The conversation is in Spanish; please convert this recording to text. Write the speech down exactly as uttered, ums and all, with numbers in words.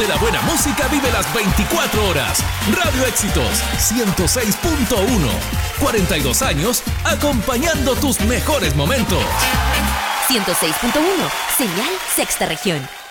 donde la buena música vive las veinticuatro horas. Radio Éxitos ciento seis punto uno. cuarenta y dos años acompañando tus mejores momentos. ciento seis punto uno, señal Sexta Región.